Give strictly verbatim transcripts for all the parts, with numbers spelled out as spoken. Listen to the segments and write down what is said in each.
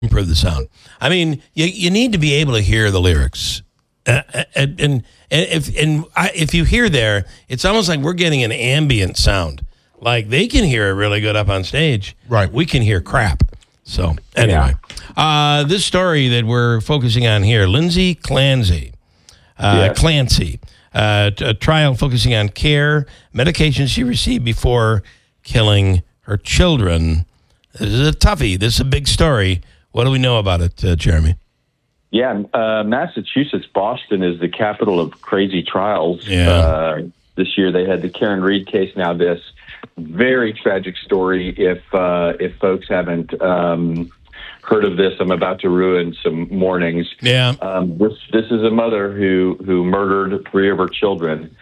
Improve the sound. I mean, you you need to be able to hear the lyrics, uh, and, and and if and I, if you hear there, it's almost like we're getting an ambient sound. Like they can hear it really good up on stage. Right. We can hear crap. So anyway, yeah. uh, this story that we're focusing on here, Lindsay Clancy, uh, yes. Clancy, uh, a trial focusing on care, medications she received before killing her children. This is a toughie. This is a big story. What do we know about it, uh, Jeremy? Yeah, uh, Massachusetts, Boston is the capital of crazy trials. Yeah. Uh, this year they had the Karen Reed case. Now this very tragic story. If uh, if folks haven't um, heard of this, I'm about to ruin some mornings. Yeah. Um, this this is a mother who who murdered three of her children,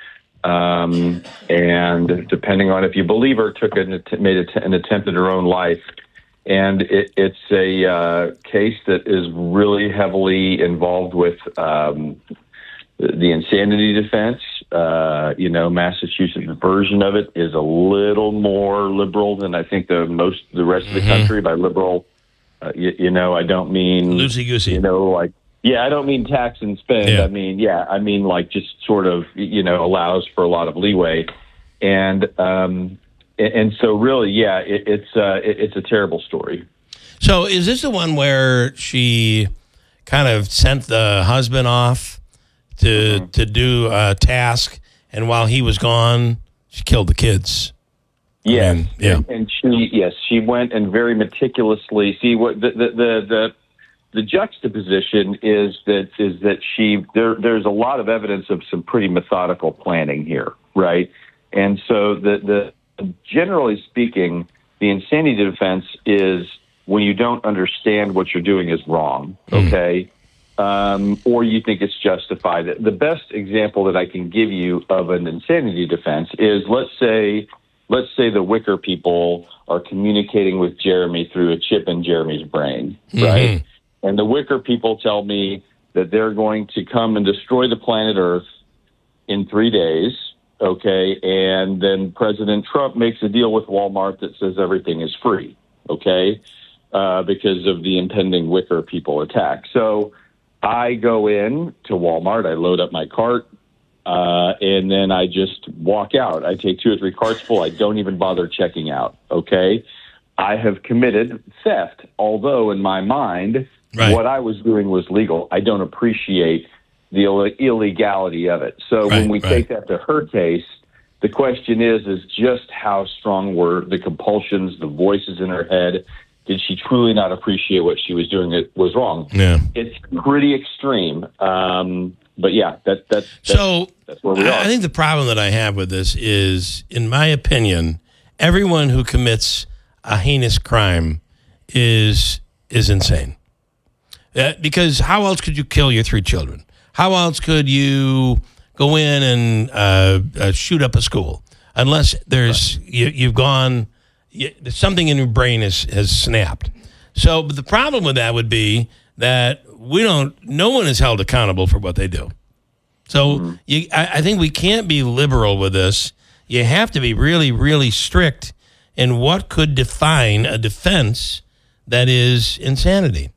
um, and depending on if you believe her, took an made an attempt at her own life. And it, it's a uh, case that is really heavily involved with um, the insanity defense. Uh, you know, Massachusetts' version of it is a little more liberal than I think the most the rest of the Mm-hmm. country. By liberal, uh, you, you know, I don't mean Loosey goosey. You know, like yeah, I don't mean tax and spend. Yeah. I mean, yeah, I mean like just sort of you know allows for a lot of leeway, and. Um, And so, really, yeah, it, it's uh, it, it's a terrible story. So, is this the one where she kind of sent the husband off to mm-hmm. to do a task, and while he was gone, she killed the kids? Yeah, I mean, yeah, and, and she yes, she went and very meticulously. See what the the the. the The juxtaposition is that is that she there. There's a lot of evidence of some pretty methodical planning here, right? And so the the. Generally speaking, the insanity defense is when you don't understand what you're doing is wrong, okay, mm. um, or you think it's justified. The best example that I can give you of an insanity defense is let's say, let's say the Wicker people are communicating with Jeremy through a chip in Jeremy's brain, mm-hmm. right? And the Wicker people tell me that they're going to come and destroy the planet Earth in three days. Okay, and then President Trump makes a deal with Walmart that says everything is free, okay, uh, because of the impending Wicker people attack. So I go in to Walmart, I load up my cart, uh, and then I just walk out. I take two or three carts full. I don't even bother checking out, okay? I have committed theft, although in my mind, right. what I was doing was legal. I don't appreciate the Ill- illegality of it. So right, when we right. take that to her case, the question is, is just how strong were the compulsions, the voices in her head? Did she truly not appreciate what she was doing that was wrong? Yeah. It's pretty extreme. Um, but yeah, that, that, that's, so that's where we are. I think the problem that I have with this is, in my opinion, everyone who commits a heinous crime is, is insane. Uh, because how else could you kill your three children? How else could you go in and uh, uh, shoot up a school unless there's right. you, you've gone you, something in your brain has has snapped? So, but the problem with that would be that we don't. No one is held accountable for what they do. So, mm-hmm. you, I, I think we can't be liberal with this. You have to be really, really strict in what could define a defense that is insanity.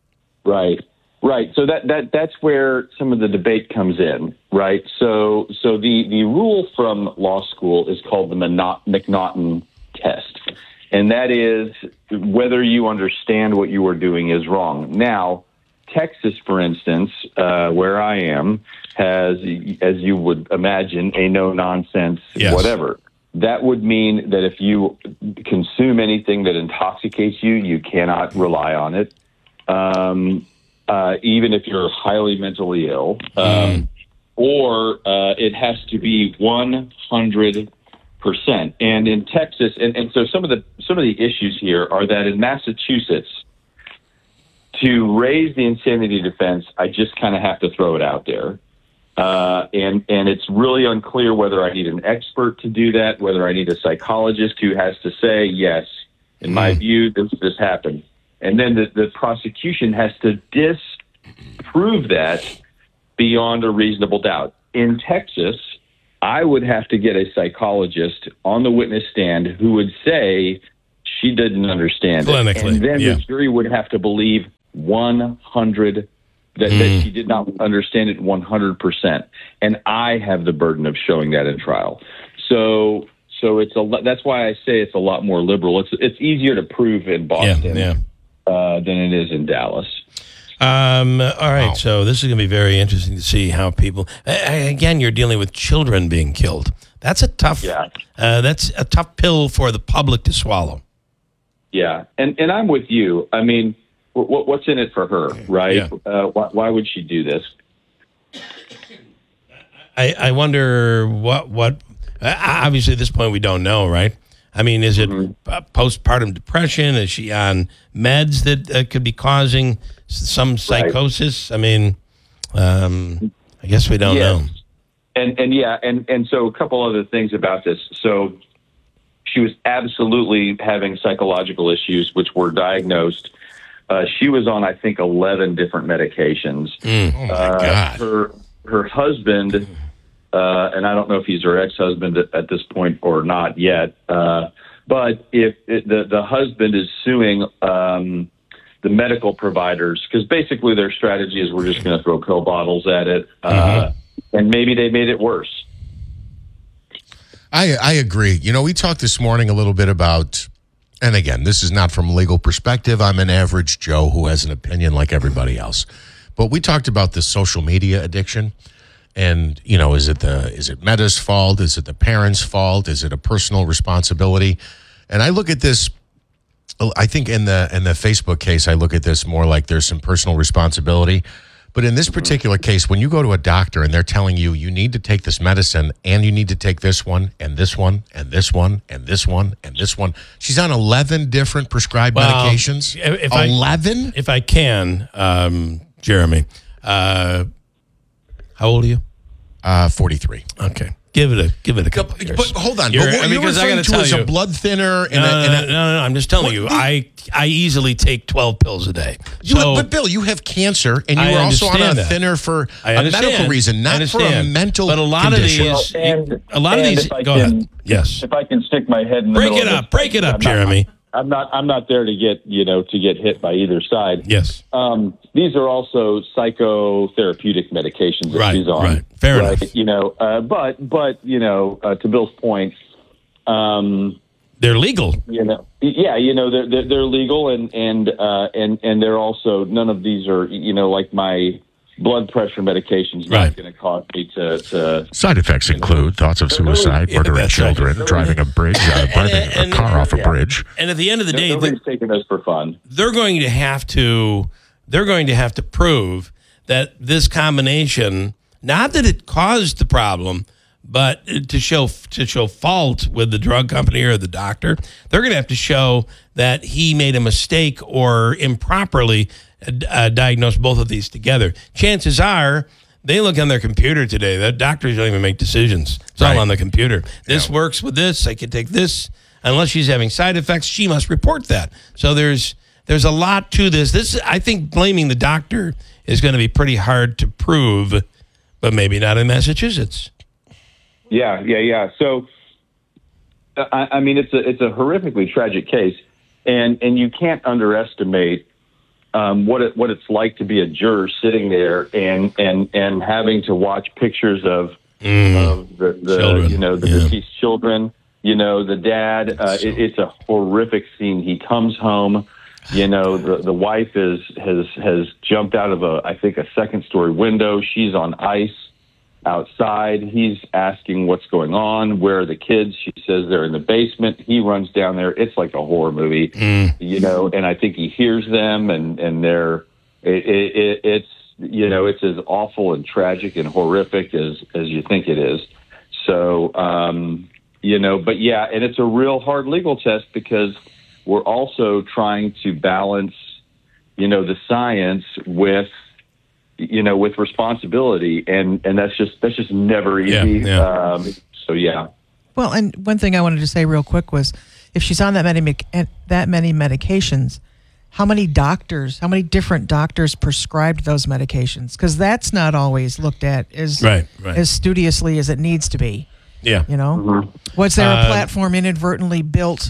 Right. Right. So that, that that's where some of the debate comes in, right? So so the, the rule from law school is called the McNaughton test. And that is whether you understand what you are doing is wrong. Now, Texas, for instance, uh, where I am, has, as you would imagine, a no-nonsense yes. whatever. That would mean that if you consume anything that intoxicates you, you cannot rely on it. Um Uh, even if you're highly mentally ill, um, mm. or uh, it has to be one hundred percent. And in Texas, and, and so some of the some of the issues here are that in Massachusetts, to raise the insanity defense, I just kind of have to throw it out there. Uh, and, and it's really unclear whether I need an expert to do that, whether I need a psychologist who has to say, yes, in mm. my view, this, this happened. And then the, the prosecution has to disprove that beyond a reasonable doubt. In Texas, I would have to get a psychologist on the witness stand who would say she didn't understand Clinically, it. And then yeah. the jury would have to believe one hundred that, Mm. that she did not understand it one hundred percent. And I have the burden of showing that in trial. So so it's a lo- that's why I say it's a lot more liberal. It's it's easier to prove in Boston Yeah, yeah. Uh, than it is in Dallas. Um, all right, Wow. so this is going to be very interesting to see how people. Uh, again, you're dealing with children being killed. That's a tough. Yeah. Uh, that's a tough pill for the public to swallow. Yeah, and and I'm with you. I mean, what, what's in it for her, right? Yeah. Uh, why, why would she do this? I, I wonder what what. Uh, obviously, at this point, we don't know, right? I mean, is it Mm-hmm. uh, postpartum depression? Is she on meds that uh, could be causing s- some psychosis? I mean, um, I guess we don't Yes. know. And and yeah, and and so a couple other things about this. So she was absolutely having psychological issues, which were diagnosed. Uh, she was on, I think, eleven different medications. Mm. Oh, my Uh, God. her her husband, uh, and I don't know if he's her ex-husband at, at this point or not yet. Uh, but if it, the the husband is suing um, the medical providers, because basically their strategy is we're just going to throw pill bottles at it, uh, and maybe they made it worse. I, I agree. You know, we talked this morning a little bit about, and again, this is not from a legal perspective. I'm an average Joe who has an opinion like everybody else. But we talked about this social media addiction. And, you know, is it the is it Meta's fault? Is it the parents' fault? Is it a personal responsibility? And I look at this, I think in the in the Facebook case, I look at this more like there's some personal responsibility. But in this particular case, when you go to a doctor and they're telling you you need to take this medicine and you need to take this one and this one and this one and this one and this one, she's on eleven different prescribed Well, medications. if I- eleven? If I can, um, Jeremy, uh, how old are you? Uh, forty-three. Okay, give it a give it a couple of years. But hold on. You're- but what I mean, you're 'cause I referring gotta to tell is you- a blood thinner and No, a, no, and no, a no, no, I'm just telling What you, the- I I easily take twelve pills a day. You So, have, but Bill, you have cancer, and you I were also on a understand that. thinner for I a understand. medical reason, I not for a understand. mental But a lot condition. of these, Well, and- a lot of and these. if I Go can- ahead. Yes. If I can stick my head in the Break middle it of up. this, Break it up, I'm not- Jeremy. I'm not. I'm not there to get you know to get hit by either side. Yes. Um, these are also psychotherapeutic medications that Right, she's on. right. Fair enough. You know, uh, but but you know, uh, to Bill's point, um, They're legal. you know, yeah, you know, they're they're, they're legal and and uh, and and they're also none of these are you know like my blood pressure medications not Right. going to cause me to, to Side effects include thoughts of suicide, Yeah, murdering that's right. children, driving a bridge, uh, driving and- a car off a yeah. bridge. And at the end of the day, nobody's taking this for fun. they're going to have to they're going to have to prove that this combination, not that it caused the problem, but to show to show fault with the drug company or the doctor, they're going to have to show that he made a mistake or improperly uh, diagnosed both of these together. Chances are they look on their computer today. The doctors don't even make decisions. It's Right. all on the computer. This works with this. I can take this. Unless she's having side effects, she must report that. So there's there's a lot to this. This I think blaming the doctor is going to be pretty hard to prove, but maybe not in Massachusetts. Yeah, yeah, yeah. So, uh, I, I mean, it's a it's a horrifically tragic case, and and you can't underestimate um, what it what it's like to be a juror sitting there and and and having to watch pictures of of the, the Children, you know the yeah. deceased children. You know, the dad. Uh, it, it's a horrific scene. He comes home. You know, the the wife is has has jumped out of a I think a second story window. She's on ice outside. He's asking what's going on. Where are the kids? She says they're in the basement. He runs down there. It's like a horror movie, you know. And I think he hears them, and and they're it, it, it, it's you know it's as awful and tragic and horrific as as you think it is. So um, you know, but yeah, and it's a real hard legal test because we're also trying to balance, you know, the science with, you know, with responsibility, and and that's just that's just never easy. Yeah, yeah. Um, so yeah, Well, and one thing I wanted to say real quick was, if she's on that many medic- that many medications, how many doctors, how many different doctors prescribed those medications? Because that's not always looked at as Right, right. as studiously as it needs to be. Yeah. You know, Mm-hmm. was there a Uh, platform inadvertently built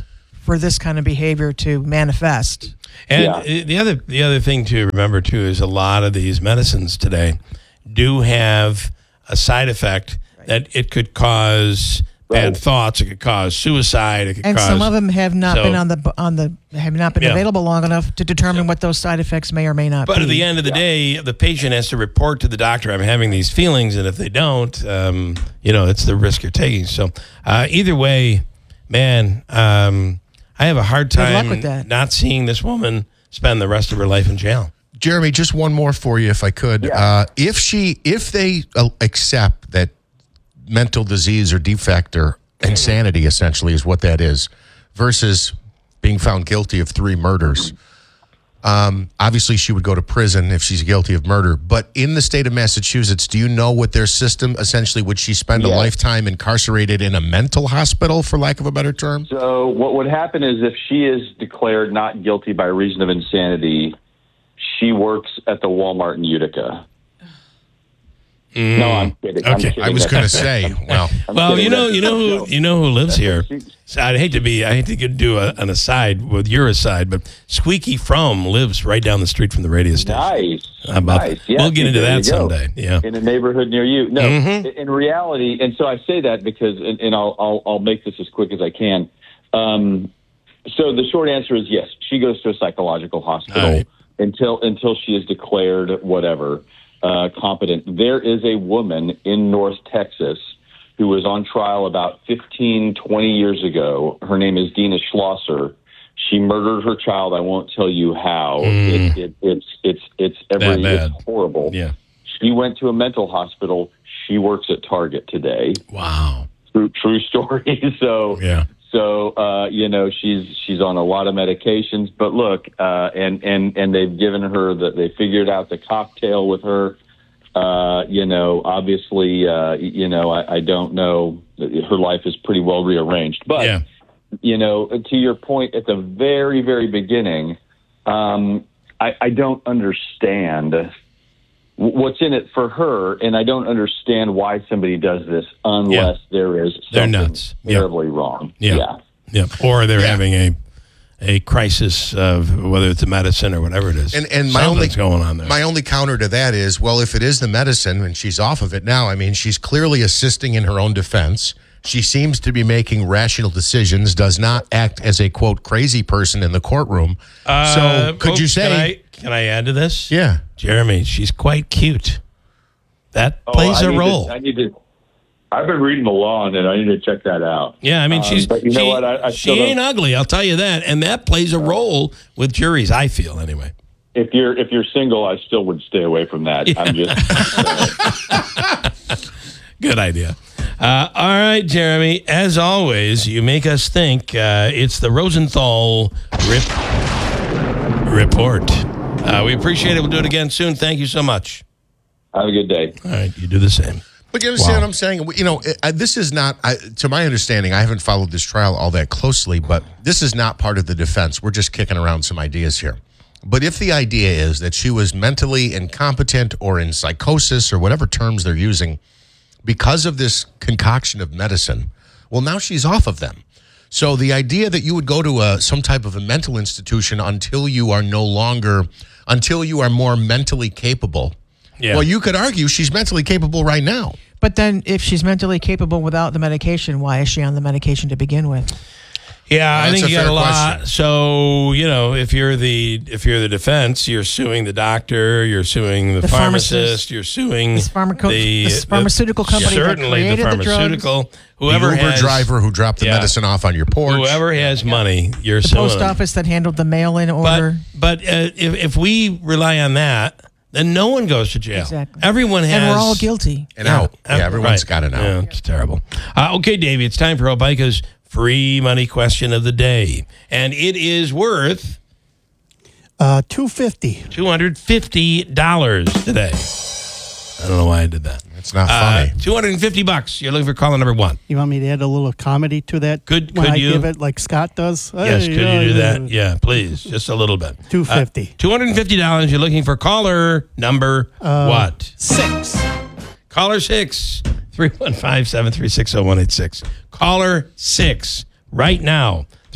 for this kind of behavior to manifest. And Yeah. the other the other thing to remember too is a lot of these medicines today do have a side effect that it could cause bad Right. thoughts, it could cause suicide, it could And cause some of them have not so- been on the on the have not been Yeah. available long enough to determine what those side effects may or may not But be. at the end of the day, the patient has to report to the doctor, I'm having these feelings, and if they don't, um, you know, it's the risk you're taking. So uh, either way, man, um, I have a hard Good luck time with that. not seeing this woman spend the rest of her life in jail. Jeremy, just one more for you, if I could. Yeah. Uh, if she, if they uh, accept that mental disease or defect or insanity, essentially, is what that is, versus being found guilty of three murders, um, obviously she would go to prison if she's guilty of murder. But in the state of Massachusetts, do you know what their system essentially would she spend a Yes. lifetime incarcerated in a mental hospital, for lack of a better term? So what would happen is if she is declared not guilty by reason of insanity, she works at the Walmart in Utica. No, I'm kidding. I'm Okay. kidding. I was going to say, well, I'm Well, kidding. you know, That's- you know who you know who lives here. she- So I hate to be, I hate to get- do a, an aside with your aside, but Squeaky From lives right down the street from the radio station. Nice. How about nice. that? We'll get into there that you go. someday. Yeah. In a neighborhood near you. No, Mhm. in- in reality, and so I say that because, and, and I'll, I'll I'll make this as quick as I can. Um, so the short answer is yes. She goes to a psychological hospital All right. until until she is declared whatever uh, competent. There is a woman in North Texas who was on trial about fifteen, twenty years ago. Her name is Dina Schlosser. She murdered her child. I won't tell you how. It, it, it's it's it's every That bad. it's horrible. Yeah. She went to a mental hospital. She works at Target today. Wow. True, true story. so Yeah. so uh, you know she's she's on a lot of medications. But look, uh, and and and they've given her the they figured out the cocktail with her. Uh, you know, obviously, uh, you know, I, I don't know. Her life is pretty well rearranged. But, Yeah. you know, to your point at the very, very beginning, um, I, I don't understand what's in it for her, and I don't understand why somebody does this unless there is They're something nuts. Yeah. terribly wrong. Yeah. yeah. Yeah. Or they're Yeah. having a a crisis of whether it's a medicine or whatever it is. And and my only Something's going on there. My only counter to that is, well, if it is the medicine and she's off of it now, I mean, she's clearly assisting in her own defense. She seems to be making rational decisions, does not act as a quote crazy person in the courtroom. Uh, so could oh, you say, Can I, can I add to this? yeah, Jeremy, she's quite cute. That Oh, plays I a need to- role. I need to. I've been reading the law on it. I need to check that out. Yeah, I mean, Um, she's but you know she, what? I- I she still ain't don't- ugly. I'll tell you that, and that plays a role with juries. I feel anyway. If you're if you're single, I still would stay away from that. I'm just. Good idea. Uh, all right, Jeremy. As always, you make us think. Uh, it's the Rosenthal Rip Report. Uh, we appreciate it. We'll do it again soon. Thank you so much. Have a good day. All right, you do the same. But you understand Wow. what I'm saying? You know, I, this is not, I, to my understanding, I haven't followed this trial all that closely, but this is not part of the defense. We're just kicking around some ideas here. But if the idea is that she was mentally incompetent or in psychosis or whatever terms they're using because of this concoction of medicine, well, now she's off of them. So the idea that you would go to a, some type of a mental institution until you are no longer, until you are more mentally capable. Yeah. Well, you could argue she's mentally capable right now. But then, if she's mentally capable without the medication, why is she on the medication to begin with? Yeah, I Well, think that's you a got a fair lot. question. So you know, if you're the if you're the defense, you're suing the doctor, you're suing the, The pharmacist, pharmacist. you're suing This pharmaco- the, this pharmaceutical company that certainly created the the drugs. pharmaceutical. Whoever the Uber has, driver who dropped the Yeah. medicine off on your porch. whoever has money, you're The suing post them. office that handled the mail-in But order. but uh, if if we rely on that, then no one goes to jail. Exactly. Everyone has, And we're all guilty. and out. Yeah, Yeah, everyone's right. got an out. Yeah, it's terrible. Uh, okay, Davey, it's time for Opika's free money question of the day, and it is worth Uh, two fifty. two hundred fifty dollars today. I don't know why I did that. It's not Uh, funny. two hundred fifty bucks. You're looking for caller number one. You want me to add a little comedy to that? Could- when could I you? give it like Scott does? Yes, Hey, could yeah, you do yeah. that? Yeah, please, just a little bit. two fifty. Uh, two hundred fifty dollars. You're looking for caller number Uh, what? Six. Caller six, three one five, seven three six, zero one eight six. Caller six, right now,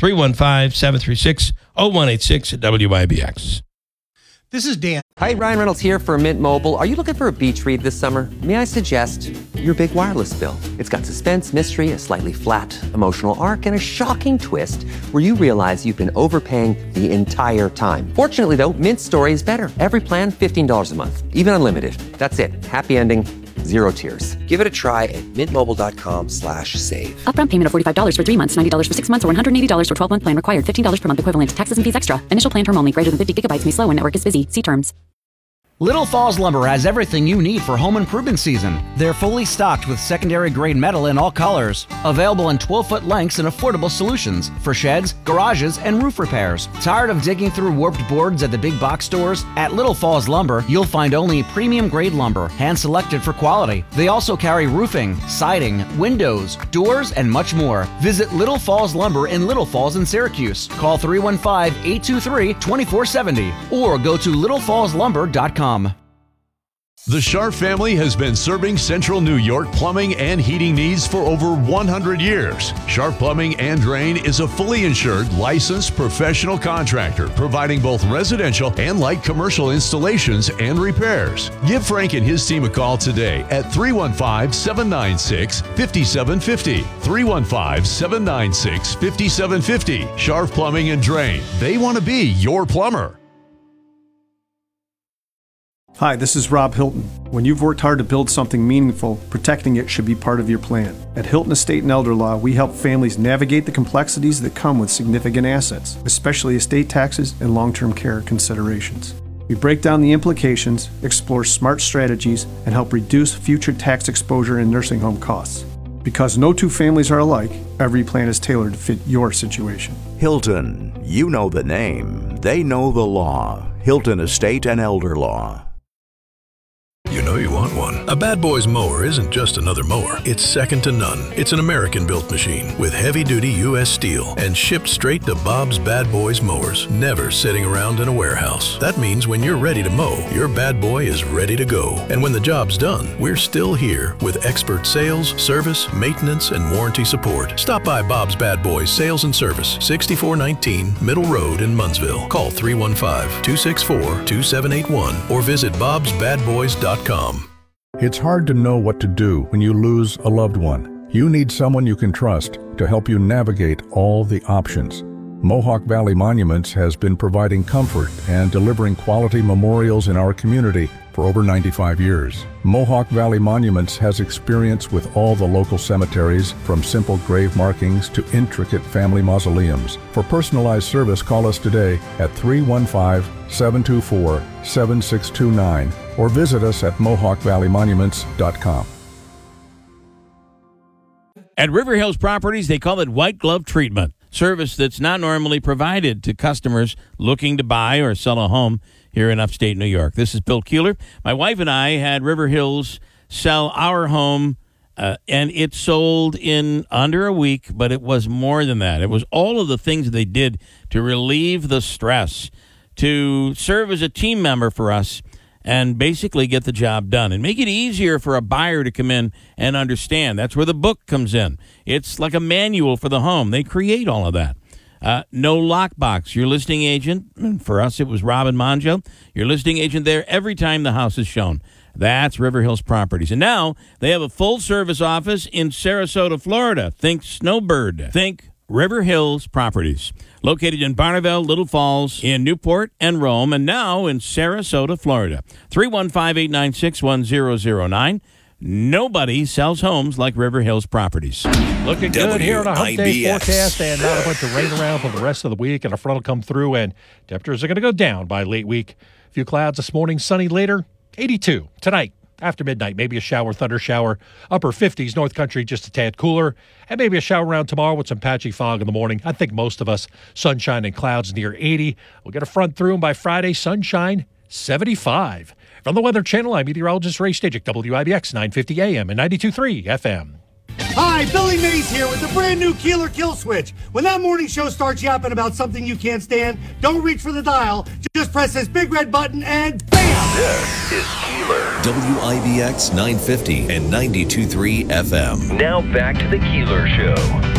three one five, seven three six, zero one eight six at W I B X. This is Dan. Hi, Ryan Reynolds here for Mint Mobile. Are you looking for a beach read this summer? May I suggest your big wireless bill? It's got suspense, mystery, a slightly flat emotional arc, and a shocking twist where you realize you've been overpaying the entire time. Fortunately, though, Mint's story is better. Every plan, fifteen dollars a month, even unlimited. That's it. Happy ending, zero tears. Give it a try at mintmobile.com slash save. Upfront payment of forty-five dollars for three months, ninety dollars for six months, or one hundred eighty dollars for twelve-month plan required. fifteen dollars per month equivalent. Taxes and fees extra. Initial plan term only. Greater than fifty gigabytes may slow when network is busy. See terms. Little Falls Lumber has everything you need for home improvement season. They're fully stocked with secondary grade metal in all colors. Available in twelve-foot lengths and affordable solutions for sheds, garages, and roof repairs. Tired of digging through warped boards at the big box stores? At Little Falls Lumber, you'll find only premium grade lumber, hand-selected for quality. They also carry roofing, siding, windows, doors, and much more. Visit Little Falls Lumber in Little Falls in Syracuse. Call three one five, eight two three, two four seven zero or go to little falls lumber dot com. The Sharp family has been serving Central New York plumbing and heating needs for over one hundred years. Sharp Plumbing and Drain is a fully insured, licensed professional contractor providing both residential and light commercial installations and repairs. Give Frank and his team a call today at three one five, seven nine six, five seven five zero. three one five, seven nine six, five seven five zero. Sharp Plumbing and Drain. They want to be your plumber. Hi, this is Rob Hilton. When you've worked hard to build something meaningful, protecting it should be part of your plan. At Hilton Estate and Elder Law, we help families navigate the complexities that come with significant assets, especially estate taxes and long-term care considerations. We break down the implications, explore smart strategies, and help reduce future tax exposure and nursing home costs. Because no two families are alike, every plan is tailored to fit your situation. Hilton, you know the name, they know the law. Hilton Estate and Elder Law. You know you want one. A Bad Boys mower isn't just another mower. It's second to none. It's an American-built machine with heavy-duty U S steel and shipped straight to Bob's Bad Boys mowers, never sitting around in a warehouse. That means when you're ready to mow, your bad boy is ready to go. And when the job's done, we're still here with expert sales, service, maintenance, and warranty support. Stop by Bob's Bad Boys Sales and Service, sixty-four nineteen Middle Road in Munnsville. Call three one five, two six four, two seven eight one or visit bobs bad boys dot com. It's hard to know what to do when you lose a loved one. You need someone you can trust to help you navigate all the options. Mohawk Valley Monuments has been providing comfort and delivering quality memorials in our community for over ninety-five years. Mohawk Valley Monuments has experience with all the local cemeteries, from simple grave markings to intricate family mausoleums. For personalized service, call us today at three one five, seven two four, seven six two nine or visit us at mohawk valley monuments dot com. At River Hills Properties, they call it white glove treatment, service that's not normally provided to customers looking to buy or sell a home here in upstate New York. This is Bill Keeler. My wife and I had River Hills sell our home, uh, and it sold in under a week, but it was more than that. It was all of the things they did to relieve the stress, to serve as a team member for us, and basically get the job done and make it easier for a buyer to come in and understand. That's where the book comes in. It's like a manual for the home. They create all of that. Uh, no lockbox. Your listing agent, and for us it was Robin Monjo, your listing agent there every time the house is shown. That's River Hills Properties. And now they have a full-service office in Sarasota, Florida. Think Snowbird. Think River Hills Properties, located in Barneville, Little Falls, in Newport and Rome, and now in Sarasota, Florida. three one five, eight nine six, one zero zero nine. Nobody sells homes like River Hills Properties. Looking good here on a hump day forecast, and not a bunch of rain around for the rest of the week, and a front will come through, and temperatures are going to go down by late week. A few clouds this morning, sunny later, eighty-two tonight. After midnight, maybe a shower, thunder shower, upper fifties, North Country just a tad cooler, and maybe a shower around tomorrow with some patchy fog in the morning. I think most of us, sunshine and clouds near eighty. We'll get a front through, and by Friday, sunshine, seventy-five. From the Weather Channel, I'm meteorologist Ray Stajic, W I B X nine fifty A M and ninety-two point three F M. Hi, Billy Mays here with the brand new Keeler Kill Switch. When that morning show starts yapping about something you can't stand, don't reach for the dial. Just press this big red button and bam! This is Keeler. W I B X nine fifty and ninety-two point three F M. Now back to the Keeler Show.